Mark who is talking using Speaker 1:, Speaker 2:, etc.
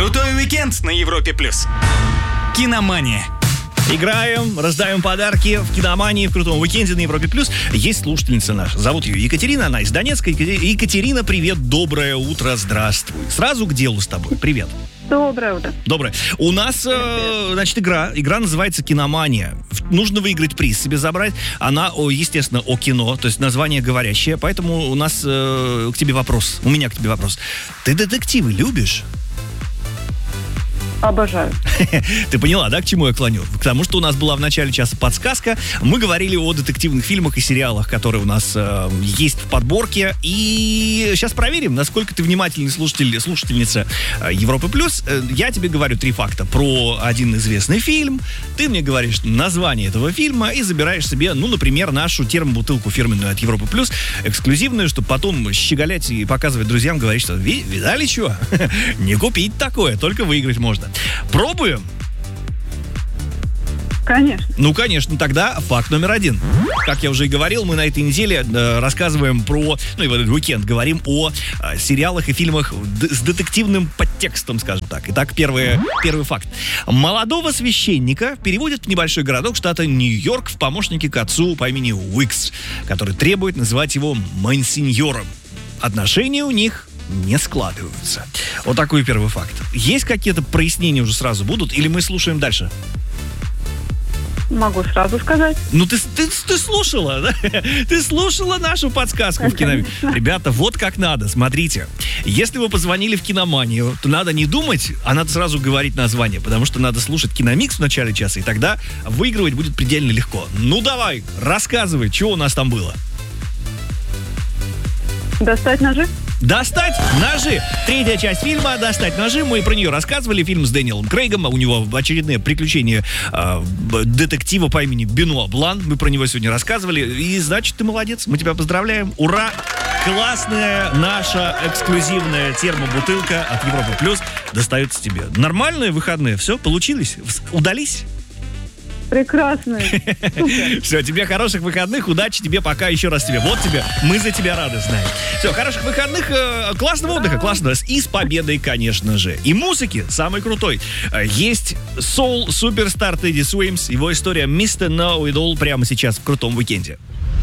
Speaker 1: Крутой уикенд на Европе+. Киномания.
Speaker 2: Играем, раздаем подарки в киномании в крутом уикенде на Европе+. Есть слушательница наша. Зовут ее Екатерина, она из Донецка. Екатерина, привет, доброе утро, здравствуй. Сразу к делу с тобой. Привет.
Speaker 3: Доброе утро.
Speaker 2: Доброе. У нас, значит, игра называется «Киномания». Нужно выиграть приз, себе забрать. Она, естественно, о кино, то есть название говорящее. Поэтому у нас к тебе вопрос. У меня к тебе вопрос. Ты детективы любишь?
Speaker 3: Обожаю.
Speaker 2: Ты поняла, да, к чему я клоню? К тому, что у нас была в начале часа подсказка. Мы говорили о детективных фильмах и сериалах, которые у нас есть в подборке. И сейчас проверим, насколько ты внимательный слушательница Европы+. Я тебе говорю 3 факта про один известный фильм. Ты мне говоришь название этого фильма и забираешь себе, ну, например, нашу термобутылку фирменную от Европы+, эксклюзивную, чтобы потом щеголять и показывать друзьям, говорить, что видали что? Не купить такое, только выиграть можно. Пробуем?
Speaker 3: Конечно.
Speaker 2: Ну, конечно, тогда факт номер 1. Как я уже и говорил, мы на этой неделе рассказываем про, ну и в этот уикенд говорим о сериалах и фильмах с детективным подтекстом, скажем так. Итак, первый факт. Молодого священника переводят в небольшой городок штата Нью-Йорк в помощники к отцу по имени Уикс, который требует называть его монсеньором. Отношения у них не складываются. Вот такой первый факт. Есть какие-то прояснения уже сразу будут, или мы слушаем дальше?
Speaker 3: Могу сразу сказать.
Speaker 2: Ну, ты слушала, да? Ты слушала нашу подсказку в киномании. Ребята, вот как надо, смотрите. Если вы позвонили в киноманию, то надо не думать, а надо сразу говорить название, потому что надо слушать киномикс в начале часа, и тогда выигрывать будет предельно легко. Ну, давай, рассказывай, что у нас там было.
Speaker 3: Достать ножи?
Speaker 2: Достать ножи. 3-я часть фильма «Достать ножи». Мы про нее рассказывали. Фильм с Дэниелом Крейгом. У него очередные приключения детектива по имени Бенуа Блан. Мы про него сегодня рассказывали. И, значит, ты молодец. Мы тебя поздравляем. Ура! Классная наша эксклюзивная термобутылка от Европы+ достается тебе. Нормальные выходные. Все, получилось? Удались?
Speaker 3: Прекрасно.
Speaker 2: Все, тебе хороших выходных, удачи тебе, пока, еще раз тебе. Вот тебе, мы за тебя рады, знаем. Все, хороших выходных, классного отдыха, классного. И с победой, конечно же. И музыки, самый крутой. Есть Soul Суперстар Тедди Суэймс, его история Mr. Know It All прямо сейчас в крутом уикенде.